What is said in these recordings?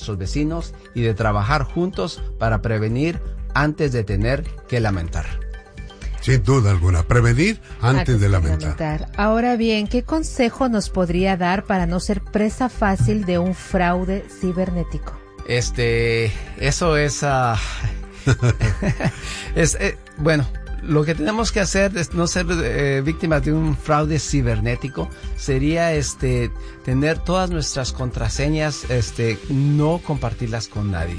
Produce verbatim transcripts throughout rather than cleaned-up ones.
nuestros vecinos y de trabajar juntos para prevenir antes de tener que lamentar. Sin duda alguna, prevenir antes, antes de lamentar. lamentar. Ahora bien, ¿qué consejo nos podría dar para no ser presa fácil de un fraude cibernético? Este, eso es, uh, es eh, bueno, lo que tenemos que hacer es no ser eh, víctimas de un fraude cibernético. Sería este tener todas nuestras contraseñas, este, no compartirlas con nadie,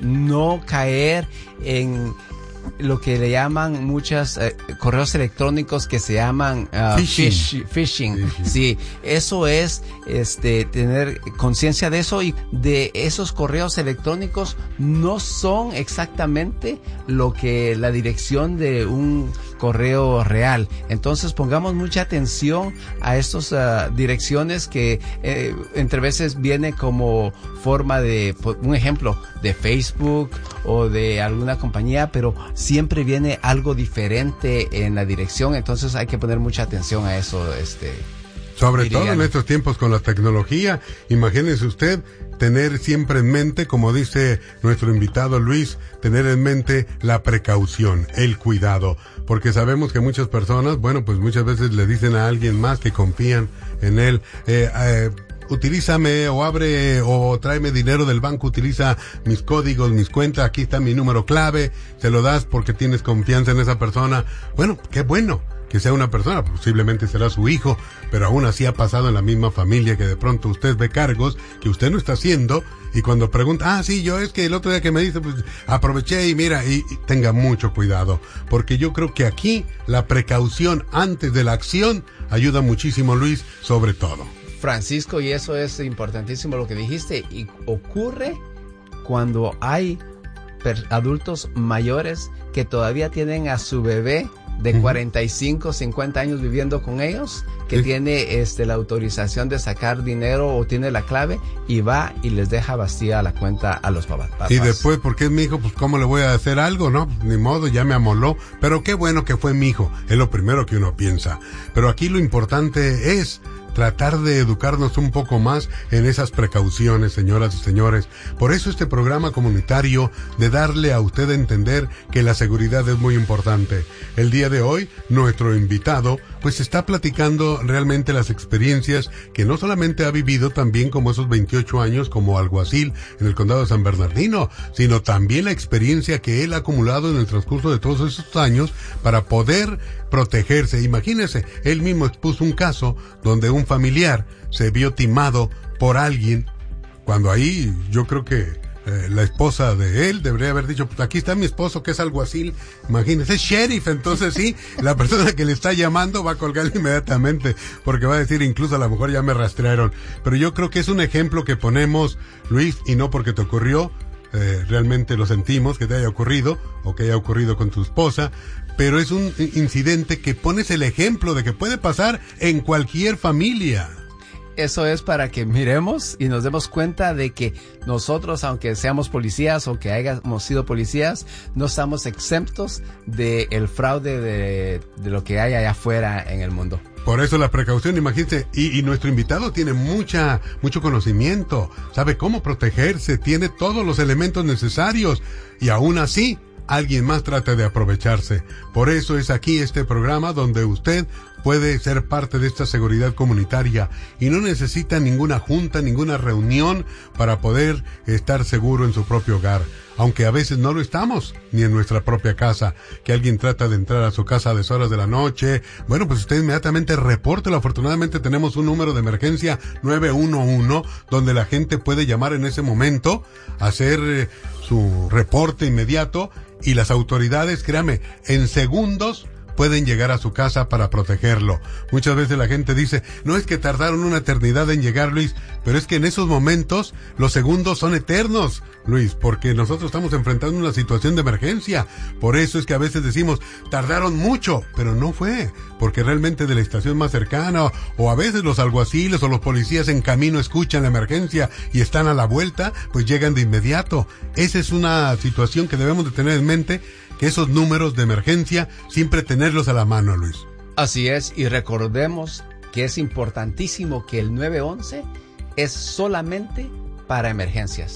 no caer en lo que le llaman muchos eh, correos electrónicos que se llaman uh, phishing. Fish, phishing. phishing. Sí, eso es este tener conciencia de eso, y de esos correos electrónicos no son exactamente lo que la dirección de un correo real. Entonces pongamos mucha atención a estas uh, direcciones que eh, entre veces viene como forma de, un ejemplo, de Facebook o de alguna compañía, pero siempre viene algo diferente en la dirección. Entonces hay que poner mucha atención a eso. Este, Sobre dirían. todo en estos tiempos con la tecnología, imagínese usted tener siempre en mente, como dice nuestro invitado Luis, tener en mente la precaución, el cuidado, porque sabemos que muchas personas, bueno, pues muchas veces le dicen a alguien más que confían en él, eh, eh, utilízame o abre o tráeme dinero del banco, utiliza mis códigos, mis cuentas, aquí está mi número clave, se lo das porque tienes confianza en esa persona. Bueno, qué bueno que sea una persona, posiblemente será su hijo, pero aún así ha pasado en la misma familia que de pronto usted ve cargos que usted no está haciendo, y cuando pregunta, ah, sí, yo es que el otro día que me dice, pues aproveché y mira, y, y tenga mucho cuidado, porque yo creo que aquí la precaución antes de la acción ayuda muchísimo, Luis, sobre todo. Francisco, y eso es importantísimo lo que dijiste, y ocurre cuando hay per- adultos mayores que todavía tienen a su bebé de uh-huh. cuarenta y cinco, cincuenta años viviendo con ellos, que sí. tiene este la autorización de sacar dinero o tiene la clave, y va y les deja vacía la cuenta a los papás. Y después, porque es mi hijo, pues cómo le voy a hacer algo, ¿no? Pues, ni modo, ya me amoló, pero qué bueno que fue mi hijo, es lo primero que uno piensa. Pero aquí lo importante es tratar de educarnos un poco más en esas precauciones, señoras y señores. Por eso este programa comunitario de darle a usted a entender que la seguridad es muy importante. El día de hoy, nuestro invitado, pues está platicando realmente las experiencias que no solamente ha vivido también como esos veintiocho años como alguacil en el condado de San Bernardino, sino también la experiencia que él ha acumulado en el transcurso de todos esos años para poder protegerse. Imagínese, él mismo expuso un caso donde un familiar se vio timado por alguien, cuando ahí yo creo que eh, la esposa de él debería haber dicho, pues aquí está mi esposo que es alguacil, imagínese, es sheriff, entonces sí, la persona que le está llamando va a colgar inmediatamente, porque va a decir, incluso a lo mejor ya me rastrearon. Pero yo creo que es un ejemplo que ponemos, Luis, y no porque te ocurrió, eh, realmente lo sentimos que te haya ocurrido, o que haya ocurrido con tu esposa, pero es un incidente que pones el ejemplo de que puede pasar en cualquier familia. Eso es para que miremos y nos demos cuenta de que nosotros, aunque seamos policías o que hayamos sido policías, no estamos exentos del fraude de, de lo que hay allá afuera en el mundo. Por eso la precaución, imagínate, y, y nuestro invitado tiene mucha, mucho conocimiento, sabe cómo protegerse, tiene todos los elementos necesarios, y aún así, alguien más trata de aprovecharse. Por eso es aquí este programa donde usted puede ser parte de esta seguridad comunitaria y no necesita ninguna junta, ninguna reunión para poder estar seguro en su propio hogar. Aunque a veces no lo estamos, ni en nuestra propia casa, que alguien trata de entrar a su casa a deshoras de la noche. Bueno, pues usted inmediatamente repórtelo. Afortunadamente tenemos un número de emergencia nueve uno uno, donde la gente puede llamar en ese momento, hacer eh, su reporte inmediato, y las autoridades, créame, en segundos pueden llegar a su casa para protegerlo. Muchas veces la gente dice, no es que tardaron una eternidad en llegar, Luis, pero es que en esos momentos los segundos son eternos, Luis, porque nosotros estamos enfrentando una situación de emergencia. Por eso es que a veces decimos, tardaron mucho, pero no fue, porque realmente de la estación más cercana, o, o a veces los alguaciles o los policías en camino escuchan la emergencia y están a la vuelta, pues llegan de inmediato. Esa es una situación que debemos de tener en mente, que esos números de emergencia siempre tenerlos a la mano, Luis. Así es, y recordemos que es importantísimo que el nueve once es solamente para emergencias.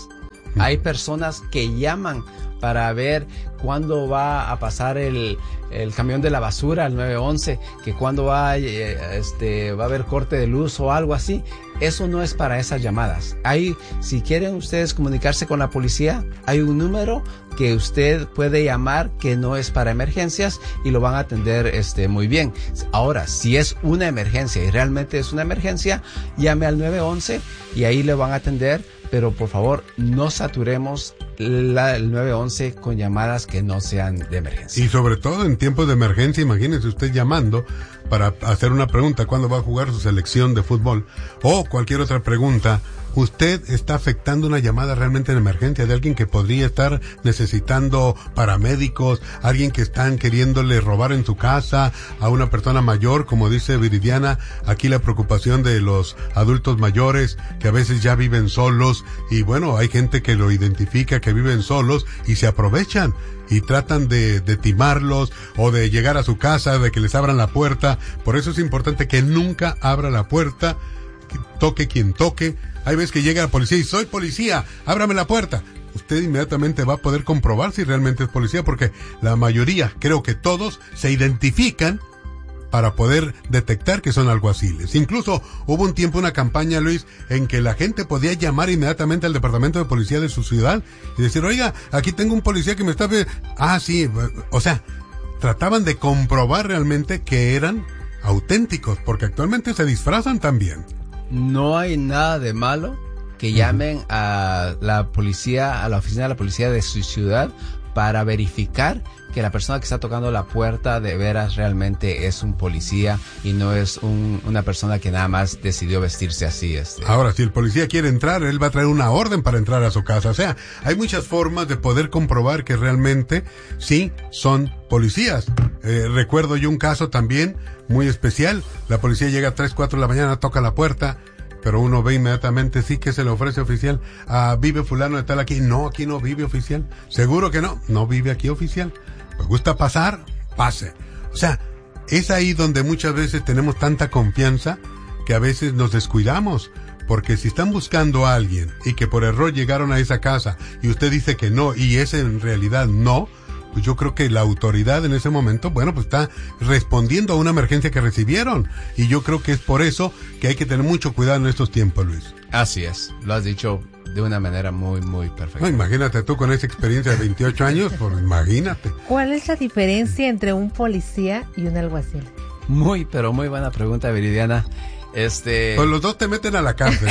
Uh-huh. Hay personas que llaman para ver cuándo va a pasar el, el camión de la basura al nueve once, que cuándo va, eh, este, va a haber corte de luz o algo así. Eso no es para esas llamadas. Hay, si quieren ustedes comunicarse con la policía, hay un número que usted puede llamar que no es para emergencias y lo van a atender este, muy bien. Ahora, si es una emergencia y realmente es una emergencia, llame al nueve once y ahí le van a atender, pero por favor no saturemos la, el nueve once con llamadas que no sean de emergencia. Y sobre todo en tiempos de emergencia, imagínese usted llamando para hacer una pregunta, ¿cuándo va a jugar su selección de fútbol? O cualquier otra pregunta. Usted está afectando una llamada realmente en emergencia de alguien que podría estar necesitando paramédicos, alguien que están queriéndole robar en su casa, a una persona mayor, como dice Viridiana, aquí la preocupación de los adultos mayores que a veces ya viven solos y bueno, hay gente que lo identifica que viven solos y se aprovechan y tratan de, de timarlos o de llegar a su casa, de que les abran la puerta. Por eso es importante que nunca abra la puerta, toque quien toque. Hay veces que llega la policía y soy policía, ábrame la puerta. Usted inmediatamente va a poder comprobar si realmente es policía, porque la mayoría, creo que todos, se identifican para poder detectar que son alguaciles. Incluso hubo un tiempo, una campaña, Luis, en que la gente podía llamar inmediatamente al departamento de policía de su ciudad y decir, oiga, aquí tengo un policía que me está... Ah, sí, o sea, trataban de comprobar realmente que eran auténticos, porque actualmente se disfrazan también. No hay nada de malo que llamen uh-huh. a la policía, a la oficina de la policía de su ciudad para verificar que la persona que está tocando la puerta de veras realmente es un policía y no es un, una persona que nada más decidió vestirse así. Este. Ahora, si el policía quiere entrar, él va a traer una orden para entrar a su casa. O sea, hay muchas formas de poder comprobar que realmente sí son policías. Eh, recuerdo yo un caso también muy especial. La policía llega a tres, cuatro de la mañana, toca la puerta, pero uno ve inmediatamente, sí, que se le ofrece oficial. Ah, ¿vive fulano de tal aquí? No, aquí no vive oficial. ¿Seguro que no? No vive aquí oficial. ¿Me gusta pasar? Pase. O sea, es ahí donde muchas veces tenemos tanta confianza que a veces nos descuidamos. Porque si están buscando a alguien y que por error llegaron a esa casa y usted dice que no y es en realidad no, pues yo creo que la autoridad en ese momento, bueno, pues está respondiendo a una emergencia que recibieron. Y yo creo que es por eso que hay que tener mucho cuidado en estos tiempos, Luis. Así es, lo has dicho de una manera muy, muy perfecta. No, imagínate tú con esa experiencia de veintiocho años, pues imagínate. ¿Cuál es la diferencia entre un policía y un alguacil? Muy, pero muy buena pregunta, Viridiana. Este... Pues los dos te meten a la cárcel.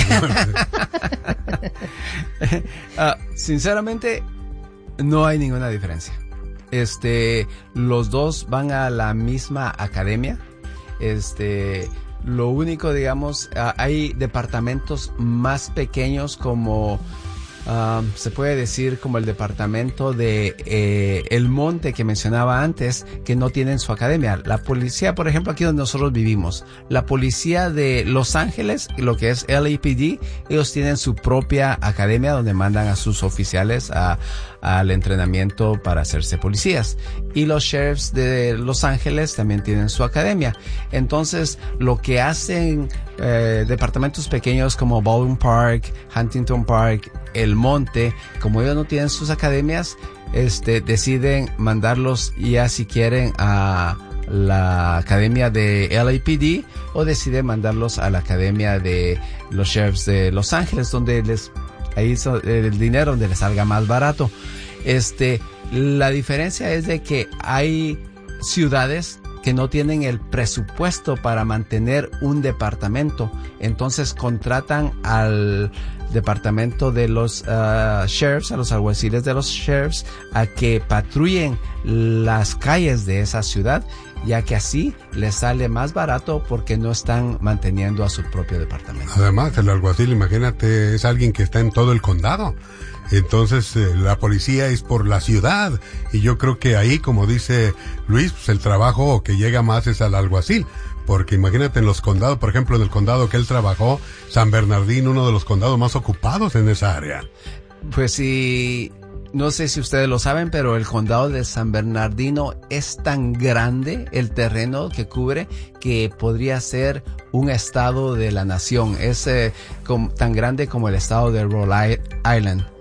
uh, sinceramente, no hay ninguna diferencia. Este, los dos van a la misma academia. Este, lo único, digamos, uh, hay departamentos más pequeños como, uh, se puede decir como el departamento de eh, El Monte que mencionaba antes, que no tienen su academia. La policía, por ejemplo, aquí donde nosotros vivimos, la policía de Los Ángeles, lo que es L A P D, ellos tienen su propia academia donde mandan a sus oficiales a al entrenamiento para hacerse policías. Y los sheriffs de Los Ángeles también tienen su academia. Entonces, lo que hacen eh, departamentos pequeños como Baldwin Park, Huntington Park, El Monte, como ellos no tienen sus academias, este, deciden mandarlos ya si quieren a la academia de L A P D o deciden mandarlos a la academia de los sheriffs de Los Ángeles, donde les ahí el dinero donde les salga más barato. Este, la diferencia es de que hay ciudades que no tienen el presupuesto para mantener un departamento, entonces contratan al departamento de los uh, sheriffs, a los alguaciles de los sheriffs, a que patrullen las calles de esa ciudad, ya que así les sale más barato porque no están manteniendo a su propio departamento. Además, el alguacil, imagínate, es alguien que está en todo el condado. Entonces, eh, la policía es por la ciudad. Y yo creo que ahí, como dice Luis, pues el trabajo que llega más es al alguacil. Porque imagínate en los condados, por ejemplo, en el condado que él trabajó, San Bernardino, uno de los condados más ocupados en esa área. Pues sí. No sé si ustedes lo saben, pero el condado de San Bernardino es tan grande el terreno que cubre que podría ser un estado de la nación. Es eh, com, tan grande como el estado de Rhode Island.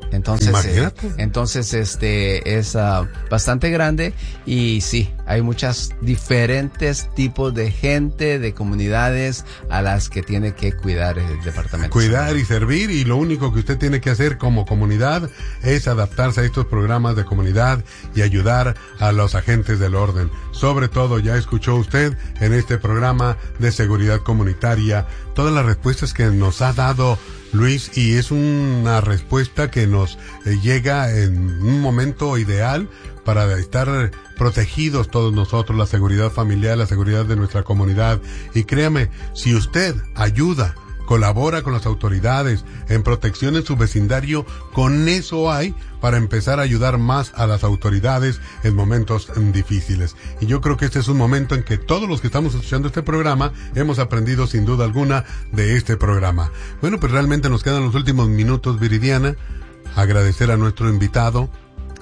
Entonces, eh, entonces este es uh, bastante grande y sí, hay muchas diferentes tipos de gente, de comunidades a las que tiene que cuidar el departamento. Cuidar y servir, y lo único que usted tiene que hacer como comunidad es adaptarse a estos programas de comunidad y ayudar a los agentes del orden. Sobre todo, ya escuchó usted en este programa de seguridad comunitaria todas las respuestas que nos ha dado Luis, y es una respuesta que nos eh, llega en un momento ideal para estar protegidos todos nosotros, la seguridad familiar, la seguridad de nuestra comunidad. Y créame, si usted ayuda, colabora con las autoridades en protección en su vecindario, con eso hay para empezar a ayudar más a las autoridades en momentos difíciles. Y yo creo que este es un momento en que todos los que estamos escuchando este programa hemos aprendido sin duda alguna de este programa. Bueno, pues realmente nos quedan los últimos minutos, Viridiana. Agradecer a nuestro invitado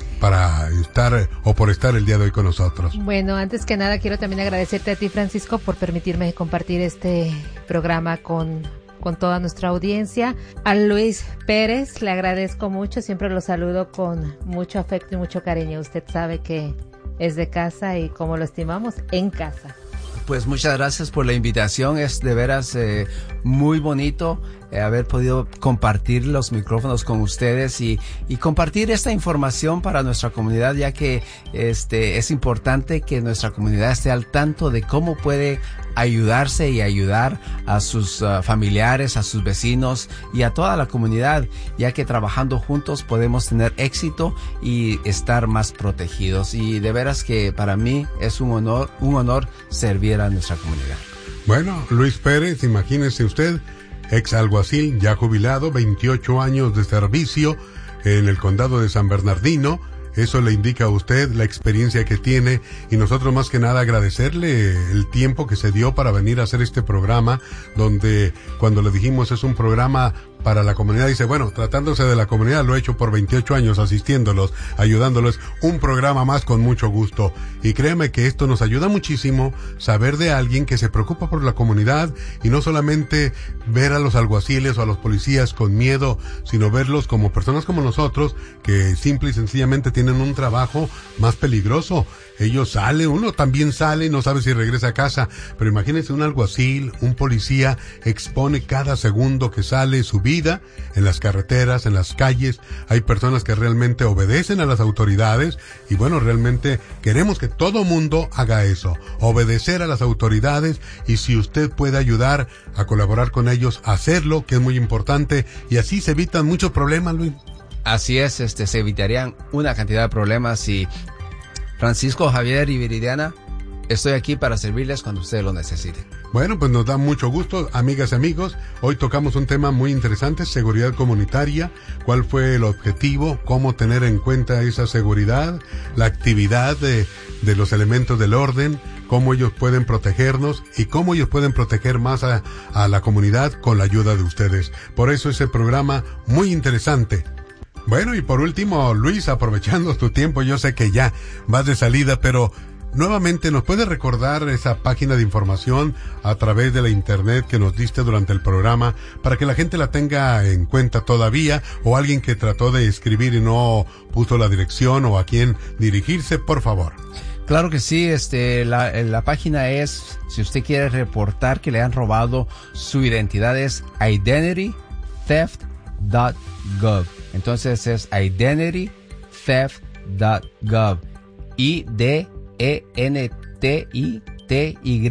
para estar o por estar el día de hoy con nosotros. Bueno, antes que nada quiero también agradecerte a ti, Francisco, por permitirme compartir este programa con con toda nuestra audiencia. A Luis Pérez le agradezco mucho, siempre lo saludo con mucho afecto y mucho cariño. Usted sabe que es de casa y como lo estimamos, en casa. Pues muchas gracias por la invitación, es de veras eh, muy bonito eh, haber podido compartir los micrófonos con ustedes y, y compartir esta información para nuestra comunidad, ya que este es importante que nuestra comunidad esté al tanto de cómo puede ayudarse y ayudar a sus uh, familiares, a sus vecinos y a toda la comunidad, ya que trabajando juntos podemos tener éxito y estar más protegidos. Y de veras que para mí es un honor, un honor servir a nuestra comunidad. Bueno, Luis Pérez, imagínese usted, ex alguacil, ya jubilado, veintiocho años de servicio en el condado de San Bernardino. Eso le indica a usted la experiencia que tiene, y nosotros más que nada agradecerle el tiempo que se dio para venir a hacer este programa, donde cuando le dijimos es un programa para la comunidad, dice, bueno, tratándose de la comunidad, lo he hecho por veintiocho años asistiéndolos, ayudándolos, un programa más con mucho gusto. Y créeme que esto nos ayuda muchísimo, saber de alguien que se preocupa por la comunidad, y no solamente ver a los alguaciles o a los policías con miedo, sino verlos como personas como nosotros, que simple y sencillamente tienen un trabajo más peligroso. Ellos salen, uno también sale y no sabe si regresa a casa, pero imagínense un alguacil, un policía, expone cada segundo que sale su vida en las carreteras, en las calles. Hay personas que realmente obedecen a las autoridades, y bueno, realmente queremos que todo mundo haga eso, obedecer a las autoridades, y si usted puede ayudar a colaborar con ellos, hacerlo, que es muy importante, y así se evitan muchos problemas, Luis. Así es, este, se evitarían una cantidad de problemas. Y Francisco, Javier y Viridiana, estoy aquí para servirles cuando ustedes lo necesiten. Bueno, pues nos da mucho gusto, amigas y amigos. Hoy tocamos un tema muy interesante, seguridad comunitaria. ¿Cuál fue el objetivo? ¿Cómo tener en cuenta esa seguridad? La actividad de, de los elementos del orden, cómo ellos pueden protegernos y cómo ellos pueden proteger más a, a la comunidad con la ayuda de ustedes. Por eso ese programa muy interesante. Bueno, y por último, Luis, aprovechando tu tiempo, yo sé que ya vas de salida, pero nuevamente nos puedes recordar esa página de información a través de la internet que nos diste durante el programa, para que la gente la tenga en cuenta todavía, o alguien que trató de escribir y no puso la dirección o a quién dirigirse, por favor. Claro que sí, este, la, la página es, si usted quiere reportar que le han robado su identidad, es identity theft dot gov. Entonces es identity theft dot gov. I D E N T I T Y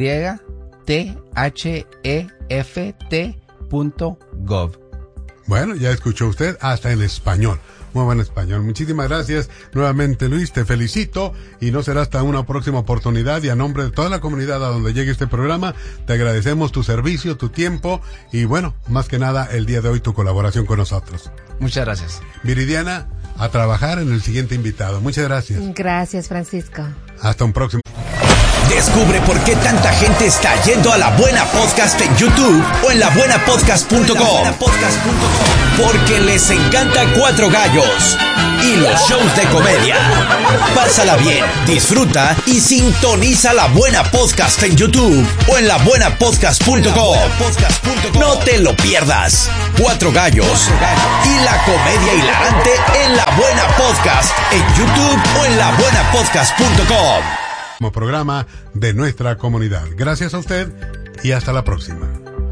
T H E F T punto gov. Bueno, ya escuchó usted, hasta en español. Muy buen español. Muchísimas gracias nuevamente, Luis. Te felicito, y no será hasta una próxima oportunidad. Y a nombre de toda la comunidad a donde llegue este programa, te agradecemos tu servicio, tu tiempo y, bueno, más que nada, el día de hoy tu colaboración con nosotros. Muchas gracias. Viridiana, a trabajar en el siguiente invitado. Muchas gracias. Gracias, Francisco. Hasta un próximo. Descubre por qué tanta gente está yendo a La Buena Podcast en YouTube o en la buena podcast punto com. Porque les encanta Cuatro Gallos. y los shows de comedia. Pásala bien, disfruta y sintoniza La Buena Podcast en YouTube o en la buena podcast punto com. No te lo pierdas. Cuatro gallos y la comedia hilarante en La Buena Podcast en YouTube o en la buena podcast punto com. Como programa de nuestra comunidad. Gracias a usted y hasta la próxima.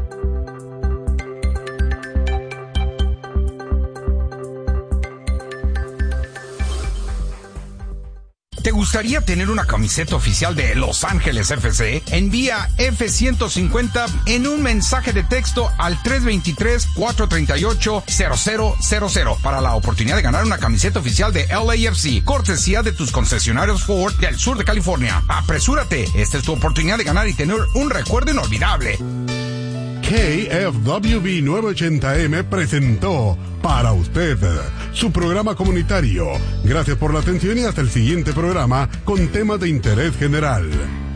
¿Te gustaría tener una camiseta oficial de Los Ángeles F C? Envía F ciento cincuenta en un mensaje de texto al tres dos tres, cuatro tres ocho, cero cero cero cero para la oportunidad de ganar una camiseta oficial de L A F C, cortesía de tus concesionarios Ford del sur de California. ¡Apresúrate! Esta es tu oportunidad de ganar y tener un recuerdo inolvidable. K F W B novecientos ochenta M presentó para usted su programa comunitario. Gracias por la atención y hasta el siguiente programa con temas de interés general.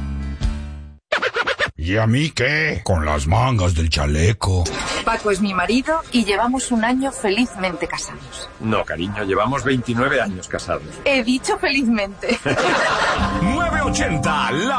¿Y a mí qué? Con las mangas del chaleco. Paco es mi marido y llevamos un año felizmente casados. No, cariño, llevamos veintinueve años casados. He dicho felizmente. nueve ochenta, la